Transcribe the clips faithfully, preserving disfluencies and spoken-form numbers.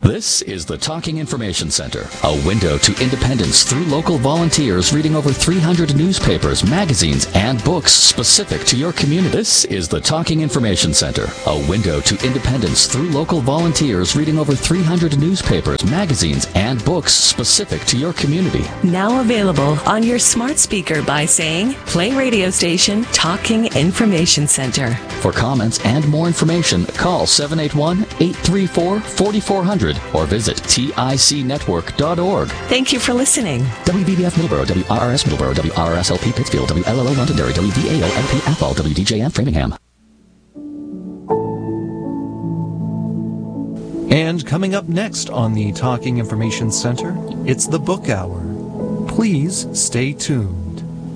This is the Talking Information Center, a window to independence through local volunteers reading over three hundred newspapers, magazines, and books specific to your community. This is the Talking Information Center, a window to independence through local volunteers reading over three hundred newspapers, magazines, and books specific to your community. Now available on your smart speaker by saying, play radio station Talking Information Center. For comments and more information, call seven eight one, eight three four, four four zero zero or visit tic network dot org. Thank you for listening. W B B F Middleborough, W R R S Middleborough, W R R S L P Pittsfield, W L L O Londonderry, W D A O L P Athol, W D J M Framingham. And coming up next on the Talking Information Center, it's the Book Hour. Please stay tuned.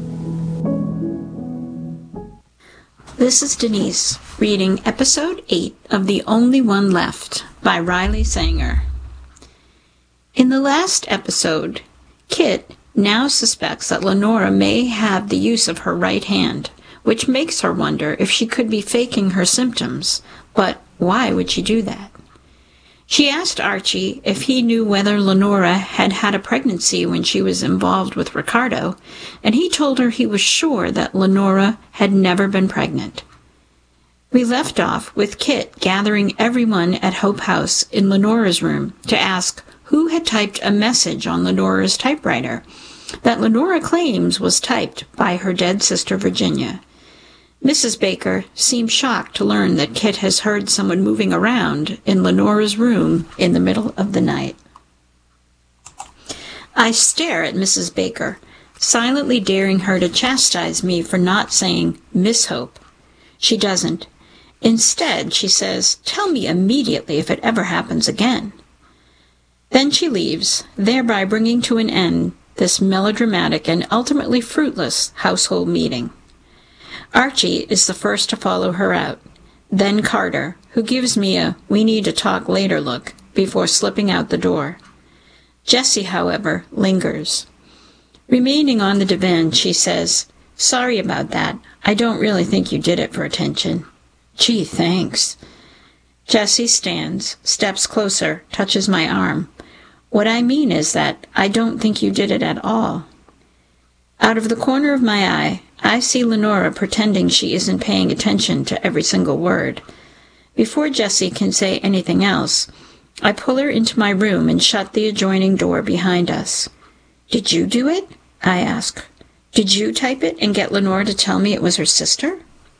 This is Denise, reading Episode eight of The Only One Left by Riley Sanger. In the last episode, Kit now suspects that Lenora may have the use of her right hand, which makes her wonder if she could be faking her symptoms. But why would she do that? She asked Archie if he knew whether Lenora had had a pregnancy when she was involved with Ricardo, and he told her he was sure that Lenora had never been pregnant. We left off with Kit gathering everyone at Hope House in Lenora's room to ask who had typed a message on Lenora's typewriter that Lenora claims was typed by her dead sister Virginia. Missus Baker seemed shocked to learn that Kit has heard someone moving around in Lenora's room in the middle of the night. I stare at Missus Baker, silently daring her to chastise me for not saying Miss Hope. She doesn't. Instead, she says, "Tell me immediately if it ever happens again." Then she leaves, thereby bringing to an end this melodramatic and ultimately fruitless household meeting. Archie is the first to follow her out, then Carter, who gives me a "we need to talk later" look before slipping out the door. Jessie, however, lingers. Remaining on the divan, she says, "Sorry about that. I don't really think you did it for attention." "Gee, thanks." Jessie stands, steps closer, touches my arm. "What I mean is that I don't think you did it at all." Out of the corner of my eye, I see Lenora pretending she isn't paying attention to every single word. Before Jessie can say anything else, I pull her into my room and shut the adjoining door behind us. "Did you do it?" I ask. "Did you type it and get Lenora to tell me it was her sister?"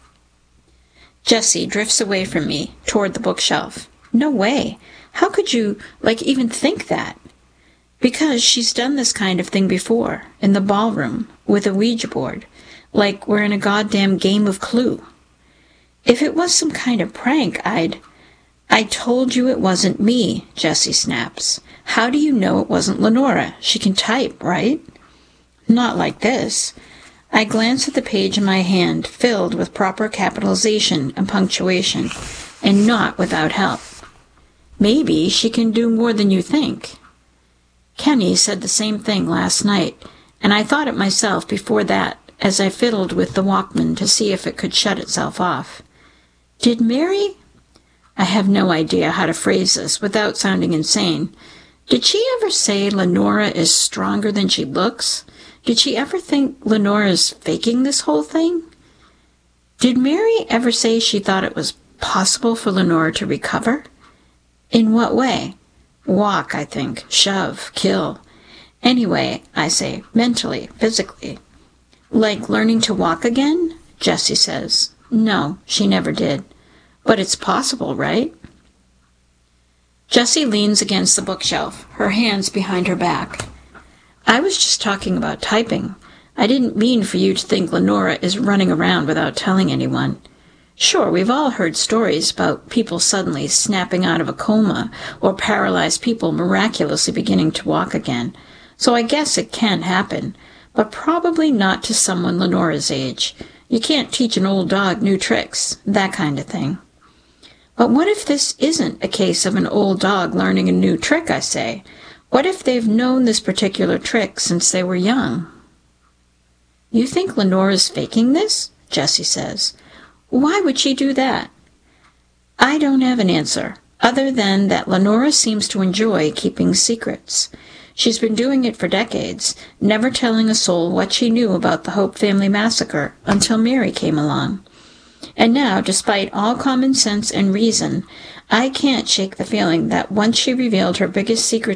Jessie drifts away from me, toward the bookshelf. "No way. How could you, like, even think that?" "Because she's done this kind of thing before, in the ballroom, with a Ouija board, like we're in a goddamn game of Clue. If it was some kind of prank, I'd—" "I told you it wasn't me," Jessie snaps. "How do you know it wasn't Lenora? She can type, right?" "Not like this." I glance at the page in my hand, filled with proper capitalization and punctuation, and not without help. "Maybe she can do more than you think." Kenny said the same thing last night, and I thought it myself before that as I fiddled with the Walkman to see if it could shut itself off. Did Mary? I have no idea how to phrase this without sounding insane. Did she ever say Lenora is stronger than she looks? Did she ever think Lenora's faking this whole thing? Did Mary ever say she thought it was possible for Lenora to recover? In what way? Walk, I think. Shove. Kill. Anyway, I say, mentally, physically. Like learning to walk again? Jessie says. No, she never did. But it's possible, right? Jessie leans against the bookshelf, her hands behind her back. I was just talking about typing. I didn't mean for you to think Lenora is running around without telling anyone. Sure, we've all heard stories about people suddenly snapping out of a coma or paralyzed people miraculously beginning to walk again. So I guess it can happen, but probably not to someone Lenora's age. You can't teach an old dog new tricks, that kind of thing. But what if this isn't a case of an old dog learning a new trick, I say? What if they've known this particular trick since they were young? You think Lenora's faking this? Jessie says. Why would she do that? I don't have an answer. other than that Lenora seems to enjoy keeping secrets. She's been doing it for decades, never telling a soul what she knew about the Hope family massacre until Mary came along. And now, despite all common sense and reason, I can't shake the feeling that once she revealed her biggest secret